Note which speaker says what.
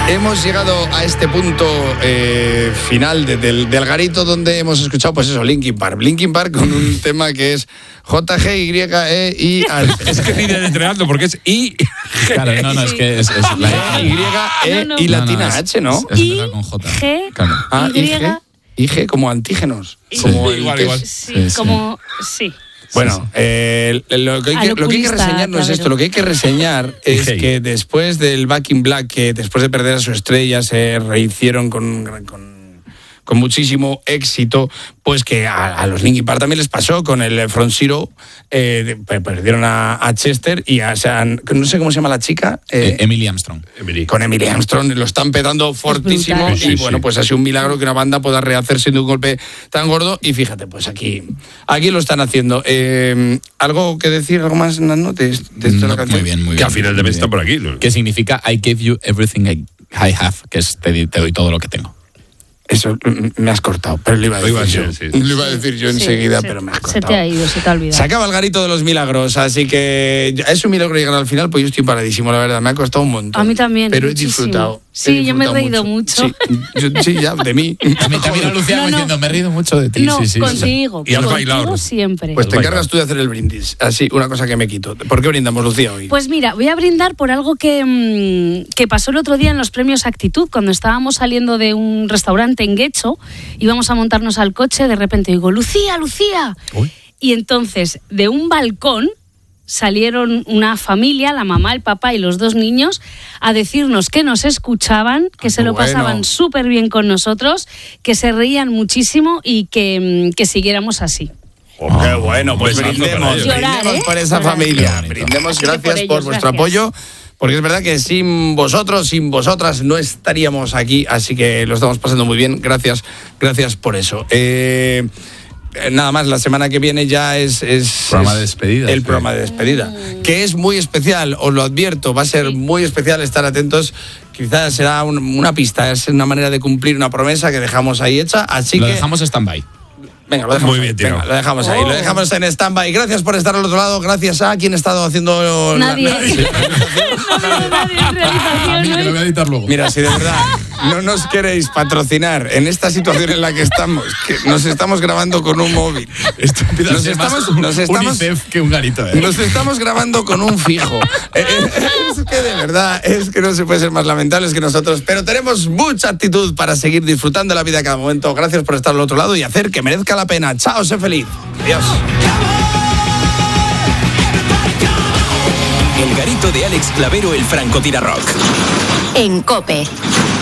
Speaker 1: Hemos llegado a este punto final del garito donde hemos escuchado, pues eso, Linkin Park con un tema que es J-G-Y-E-I.
Speaker 2: Es que ni deletreando porque es I.
Speaker 3: Claro, no, es que es la
Speaker 1: Y latina H, ¿no?
Speaker 3: Es verdad con J.
Speaker 4: G,
Speaker 1: IG como antígenos.
Speaker 2: Como igual.
Speaker 4: Sí, como... Sí.
Speaker 1: Bueno, lo que hay que reseñar no es esto, lo que hay que reseñar es que después del Back in Black, que después de perder a su estrella se rehicieron con muchísimo éxito, pues que a los Linkin Park también les pasó con el Front Zero, perdieron a Chester y no sé cómo se llama la chica.
Speaker 3: Emily Armstrong.
Speaker 1: Con Emily Armstrong lo están petando fortísimo y bueno, pues ha sido un milagro que una banda pueda rehacerse de un golpe tan gordo y fíjate, pues aquí lo están haciendo. ¿Algo que decir, algo más, Nando, de esto de la canción?
Speaker 3: Muy bien.
Speaker 2: Que al final de mes está por aquí.
Speaker 3: ¿Qué significa I gave you everything I have? Que es te doy todo lo que tengo.
Speaker 1: Eso me has cortado, pero lo iba a decir yo enseguida, pero me has cortado.
Speaker 4: Se te ha ido, se te ha olvidado.
Speaker 1: Se acaba el garito de los milagros, así que es un milagro llegar al final, pues yo estoy paradísimo, la verdad, me ha costado un montón.
Speaker 4: A mí también,
Speaker 1: pero
Speaker 4: muchísimo.
Speaker 1: He disfrutado.
Speaker 4: Sí, yo me he reído mucho.
Speaker 1: Sí, ya, de mí.
Speaker 3: A mí también a Lucía diciendo, me he reído mucho de ti.
Speaker 4: No,
Speaker 3: sí,
Speaker 4: contigo.
Speaker 2: Y has bailado.
Speaker 4: Contigo siempre.
Speaker 1: Pues te encargas tú de hacer el brindis, así, una cosa que me quito. ¿Por qué brindamos, Lucía, hoy?
Speaker 4: Pues mira, voy a brindar por algo que pasó el otro día en los premios Actitud, cuando estábamos saliendo de un restaurante en Guecho, íbamos a montarnos al coche, de repente digo, Lucía.
Speaker 3: Uy.
Speaker 4: Y entonces, de un balcón, salieron una familia, la mamá, el papá y los 2 niños, a decirnos que nos escuchaban, que se lo pasaban súper bien con nosotros, que se reían muchísimo y que siguiéramos así.
Speaker 1: Qué bueno, pues brindemos por esa familia. Brindemos, gracias por vuestro apoyo. Porque es verdad que sin vosotros, sin vosotras, no estaríamos aquí, así que lo estamos pasando muy bien. Gracias por eso. Nada más, la semana que viene ya es
Speaker 3: programa de despedida.
Speaker 1: El programa de despedida, que es muy especial, os lo advierto, va a ser muy especial, estar atentos. Quizás será una pista, es una manera de cumplir una promesa que dejamos ahí hecha, así
Speaker 3: lo
Speaker 1: que...
Speaker 3: Lo dejamos stand-by.
Speaker 1: Venga, lo dejamos.
Speaker 2: Muy bien, tío.
Speaker 1: Lo dejamos ahí, lo dejamos en stand-by. Gracias por estar al otro lado, gracias a quien ha estado haciendo...
Speaker 4: Nadie. Nadie
Speaker 3: A mí que lo voy a editar luego.
Speaker 1: Mira, si de verdad no nos queréis patrocinar en esta situación en la que estamos, que nos estamos grabando con un móvil.
Speaker 3: Esto empieza a ser más UNICEF que un garito.
Speaker 1: Nos estamos grabando con un fijo. Es que de verdad, es que no se puede ser más lamentables que nosotros, pero tenemos mucha actitud para seguir disfrutando la vida a cada momento. Gracias por estar al otro lado y hacer que merezca la pena. Chao, sé feliz. Adiós.
Speaker 5: El garito de Alex Clavero, el francotirador.
Speaker 6: En COPE.